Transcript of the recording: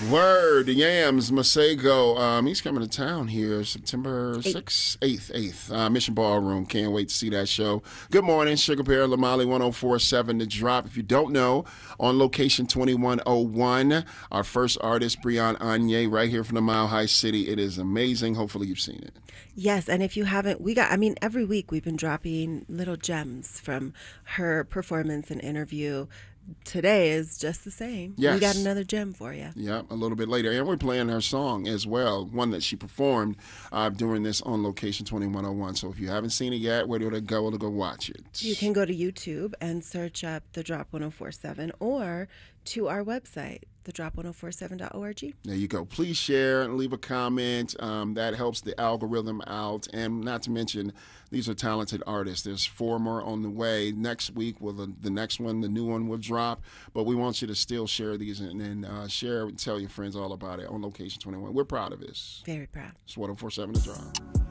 Word, Yams, Masego. He's coming to town here September 6th, 8th. Mission Ballroom. Can't wait to see that show. Good morning, Sugar Bear, Lamali 1047 The Drop. If you don't know, on location 2101, our first artist, Brianne Anye, right here from the Mile High City. It is amazing. Hopefully you've seen it. Yes, and if you haven't, every week we've been dropping little gems from her performance and interview. Today is just the same. Yes. We got another gem for you. Yeah, a little bit later. And we're playing her song as well, one that she performed during this On Location 2101. So if you haven't seen it yet, where do they go to go watch it? You can go to YouTube and search up The Drop 1047 or to our website, thedrop1047.org. There you go. Please share and leave a comment. That helps the algorithm out. And not to mention, these are talented artists. There's 4 more on the way. Next week, the next one, the new one will drop. But we want you to still share these and share and tell your friends all about it on Location 21. We're proud of this. Very proud. It's 1047 The Drop.